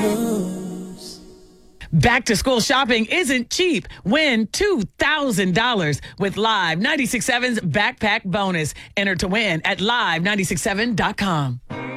Back to school shopping isn't cheap. Win $2,000 with Live 96.7's Backpack Bonus. Enter to win at live967.com.